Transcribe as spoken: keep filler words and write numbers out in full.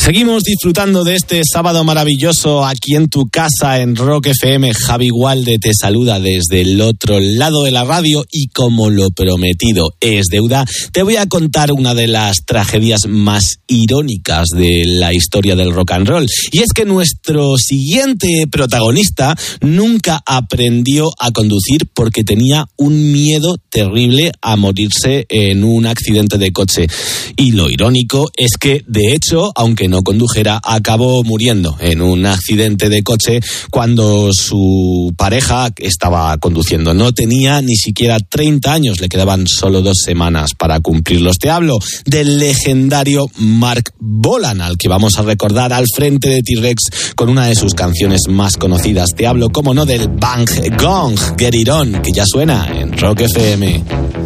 Seguimos disfrutando de este sábado maravilloso aquí en tu casa en Rock F M. Javi Gualde te saluda desde el otro lado de la radio y como lo prometido es deuda, te voy a contar una de las tragedias más irónicas de la historia del rock and roll. Y es que nuestro siguiente protagonista nunca aprendió a conducir porque tenía un miedo terrible a morirse en un accidente de coche. Y lo irónico es que, de hecho, aunque no condujera, acabó muriendo en un accidente de coche cuando su pareja estaba conduciendo. No tenía ni siquiera treinta años, le quedaban solo dos semanas para cumplirlos. Te hablo del legendario Marc Bolan, al que vamos a recordar al frente de T-Rex con una de sus canciones más conocidas. Te hablo, como no, del Bang Gong, Get It On, que ya suena en Rock F M.